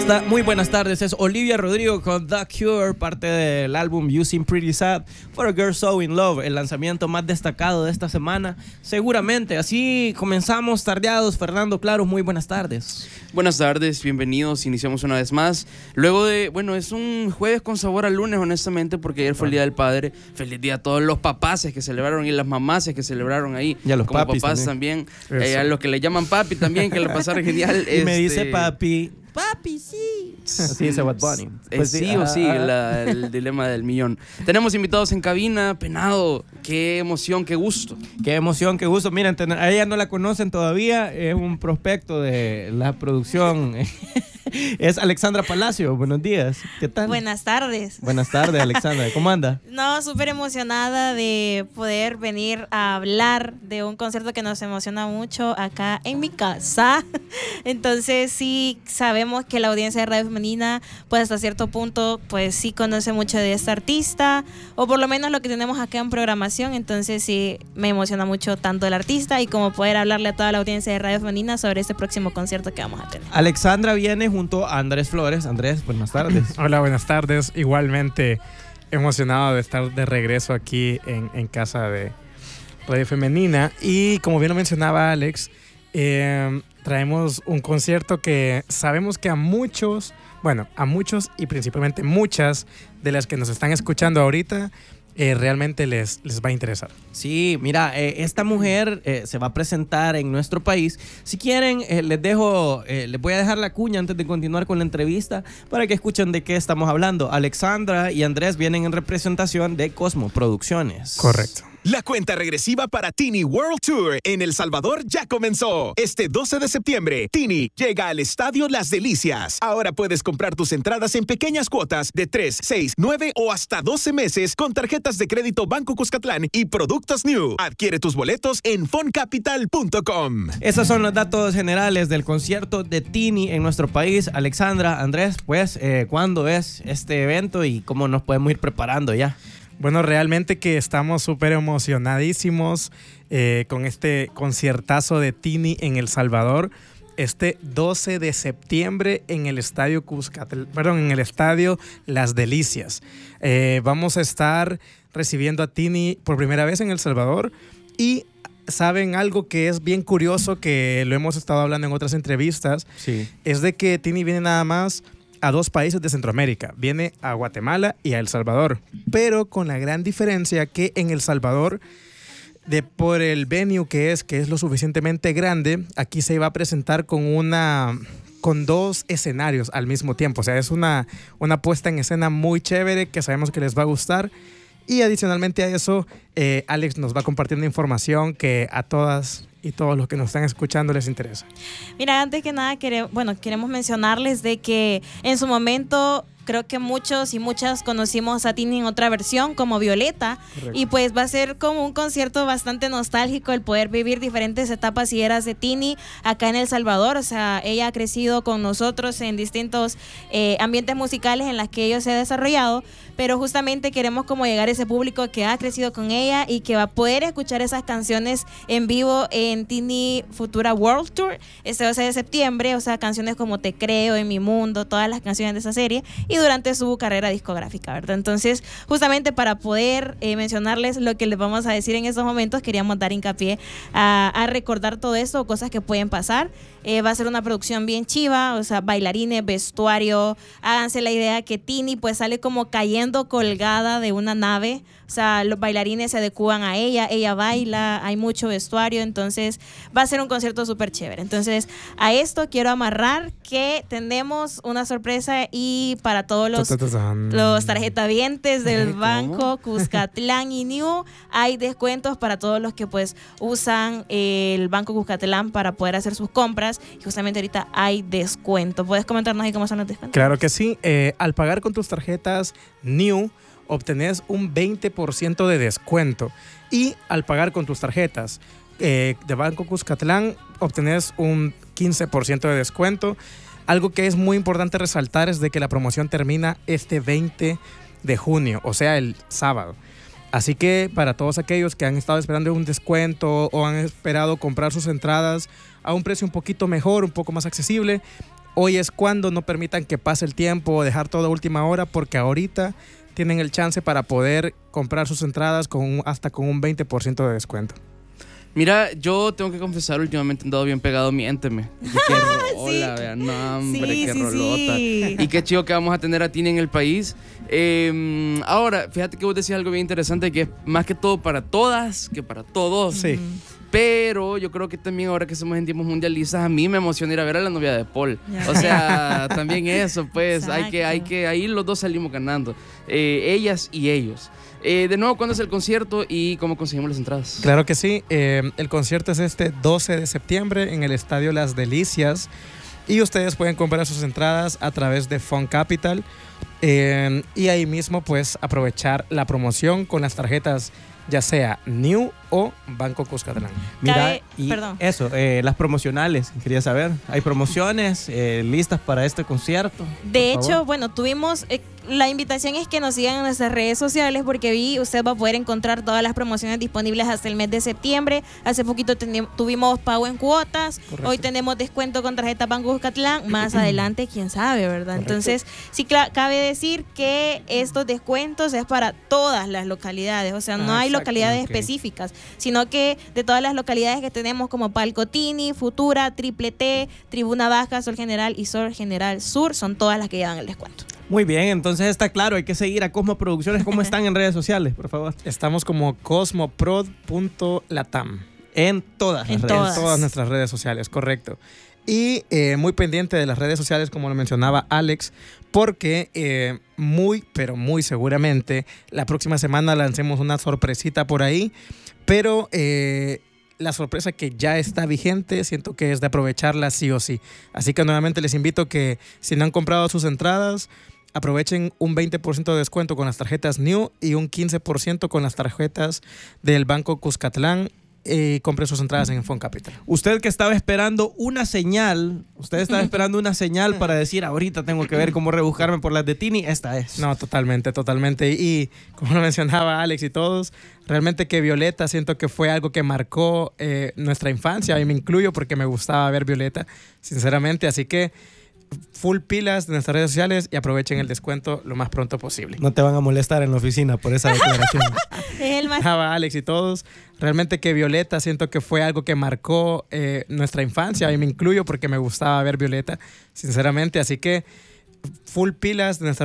Muy buenas tardes, es Olivia Rodrigo con The Cure, parte del álbum You Seem Pretty Sad for a Girl So In Love, el lanzamiento más destacado de esta semana, seguramente. Así comenzamos tardeados. Fernando Claros, muy buenas tardes. Buenas tardes, bienvenidos, iniciamos una vez más. Luego de, es un jueves con sabor a lunes, honestamente, porque ayer fue el Día del Padre. Feliz día a todos los papaces que celebraron y las mamaces que celebraron ahí. Y a los como papis papás también. A los que le llaman papi también, que le pasaron genial. Y me dice papi. Papi, sí. Así dice Bad Bunny. Pues sí o sí, el dilema del millón. Tenemos invitados en cabina. Penado, qué emoción, qué gusto. Qué emoción, qué gusto. Miren, a ella no la conocen todavía. Es un prospecto de la producción. Es Alexandra Palacio. Buenos días. ¿Qué tal? Buenas tardes. Buenas tardes, Alexandra. ¿Cómo anda? No, súper emocionada de poder venir a hablar de un concierto que nos emociona mucho acá en mi casa. Entonces sí sabemos que la audiencia de Radio Femenina, pues hasta cierto punto, pues sí conoce mucho de esta artista, o por lo menos lo que tenemos acá en programación. Entonces sí me emociona mucho tanto el artista y como poder hablarle a toda la audiencia de Radio Femenina sobre este próximo concierto que vamos a tener. Alexandra viene junto a Andrés Flores. Andrés, buenas tardes. Hola, buenas tardes. Igualmente emocionado de estar de regreso aquí en casa de Radio Femenina. Y como bien lo mencionaba Alex, traemos un concierto que sabemos que a muchos y principalmente muchas de las que nos están escuchando ahorita realmente les va a interesar. Sí, mira, esta mujer se va a presentar en nuestro país. Si quieren, les voy a dejar la cuña antes de continuar con la entrevista para que escuchen de qué estamos hablando. Alexandra y Andrés vienen en representación de Cosmo Producciones. Correcto. La cuenta regresiva para Tini World Tour en El Salvador ya comenzó. Este 12 de septiembre, Tini llega al Estadio Las Delicias. Ahora puedes comprar tus entradas en pequeñas cuotas de 3, 6, 9 o hasta 12 meses con tarjetas de crédito Banco Cuscatlán y Productos New. Adquiere tus boletos en foncapital.com. Esos son los datos generales del concierto de Tini en nuestro país. Alexandra, Andrés, pues, ¿cuándo es este evento y cómo nos podemos ir preparando ya? Bueno, realmente que estamos súper emocionadísimos con este conciertazo de Tini en El Salvador. Este 12 de septiembre en el estadio en el estadio Las Delicias. Vamos a estar recibiendo a Tini por primera vez en El Salvador. Y saben algo que es bien curioso, que lo hemos estado hablando en otras entrevistas, sí, es de que Tini viene nada más a 2 países de Centroamérica. Viene a Guatemala y a El Salvador. Pero con la gran diferencia que en El Salvador, por el venue que es lo suficientemente grande, aquí se iba a presentar con 2 escenarios al mismo tiempo. O sea, es una puesta en escena muy chévere que sabemos que les va a gustar. Y adicionalmente a eso, Alex nos va compartiendo información que a todas y todos los que nos están escuchando les interesa. Mira, antes que nada queremos mencionarles de que en su momento creo que muchos y muchas conocimos a Tini en otra versión como Violeta. Correcto. Y pues va a ser como un concierto bastante nostálgico el poder vivir diferentes etapas y eras de Tini acá en El Salvador. O sea, ella ha crecido con nosotros en distintos ambientes musicales en los que ella se ha desarrollado, pero justamente queremos como llegar a ese público que ha crecido con ella y que va a poder escuchar esas canciones en vivo en Tini Futura World Tour este 12 de septiembre. O sea, canciones como Te Creo, En Mi Mundo, todas las canciones de esa serie y durante su carrera discográfica, ¿verdad? Entonces, justamente para poder mencionarles lo que les vamos a decir en estos momentos, queríamos dar hincapié a recordar todo esto, cosas que pueden pasar. Va a ser una producción bien chiva, o sea, bailarines, vestuario. Háganse la idea que Tini pues sale como cayendo colgada de una nave. O sea, los bailarines se adecúan a ella baila, hay mucho vestuario, entonces va a ser un concierto súper chévere. Entonces, a esto quiero amarrar que tenemos una sorpresa y para todos los tarjetavientes del Banco Cuscatlán y New hay descuentos para todos los que pues usan el Banco Cuscatlán para poder hacer sus compras y justamente ahorita hay descuento. ¿Puedes comentarnos ahí cómo son los descuentos? Claro que sí. Al pagar con tus tarjetas New obtenés un 20% de descuento y al pagar con tus tarjetas de Banco Cuscatlán obtenés un 15% de descuento. Algo que es muy importante resaltar es de que la promoción termina este 20 de junio, o sea, el sábado. Así que para todos aquellos que han estado esperando un descuento o han esperado comprar sus entradas a un precio un poquito mejor, un poco más accesible, hoy es cuando, no permitan que pase el tiempo o dejar todo a última hora, porque ahorita tienen el chance para poder comprar sus entradas hasta con un 20% de descuento. Mira, yo tengo que confesar, últimamente he andado bien pegado, miénteme. Y qué rola, Sí. vean, no, hombre, Sí, qué sí, rolota. sí. Y qué chido que vamos a tener a Tini en el país. Ahora, fíjate que vos decías algo bien interesante, que es más que todo para todas que para todos. Sí. Pero yo creo que también ahora que somos en tiempos mundialistas, a mí me emociona ir a ver a la novia de Paul. Ya. O sea, también eso, pues, Exacto. ahí los dos salimos ganando. Ellas y ellos. De nuevo, ¿cuándo es el concierto y cómo conseguimos las entradas? Claro que sí. El concierto es este 12 de septiembre en el Estadio Las Delicias. Y ustedes pueden comprar sus entradas a través de Fun Capital. Y ahí mismo, pues, aprovechar la promoción con las tarjetas, ya sea New o Banco Cuscatlán. Mira, Cabe- y perdón. eso, las promocionales, quería saber. ¿Hay promociones listas para este concierto? De Por hecho, favor. bueno, tuvimos, la invitación es que nos sigan en nuestras redes sociales porque usted va a poder encontrar todas las promociones disponibles hasta el mes de septiembre. Hace poquito tuvimos pago en cuotas, Correcto. hoy tenemos descuento con tarjeta Banco Cuscatlán, más adelante quién sabe, ¿verdad? Correcto. Entonces, sí cabe decir que estos descuentos es para todas las localidades, o sea, no hay exacto, localidades ok. específicas, sino que de todas las localidades que tenemos como Palcotini, Futura, Triple T, Tribuna Baja, Sol General y Sol General Sur, son todas las que llevan el descuento. Muy bien, entonces está claro, hay que seguir a Cosmo Producciones. ¿Cómo están en redes sociales, por favor? Estamos como cosmoprod.latam. En todas las En redes. todas. En todas nuestras redes sociales, correcto. Y muy pendiente de las redes sociales, como lo mencionaba Alex, porque muy, pero muy seguramente la próxima semana lancemos una sorpresita por ahí, pero la sorpresa que ya está vigente, siento que es de aprovecharla sí o sí. Así que nuevamente les invito que si no han comprado sus entradas, aprovechen un 20% de descuento con las tarjetas New y un 15% con las tarjetas del Banco Cuscatlán. Y compre sus entradas en Fun Capital. Usted que estaba esperando una señal, para decir, ahorita tengo que ver cómo rebuscarme por las de Tini, esta es. No, totalmente, totalmente. Y como lo mencionaba Alex y todos, realmente que Violeta siento que fue algo que marcó nuestra infancia, y me incluyo porque me gustaba ver Violeta, sinceramente. Así que full pilas de nuestras redes sociales y aprovechen el descuento lo más pronto posible. No te van a molestar en la oficina por esa declaración. Es el más Mencionaba Alex y todos, realmente que Violeta siento que fue algo que marcó nuestra infancia, y me incluyo porque me gustaba ver Violeta, sinceramente. Así que full pilas de nuestras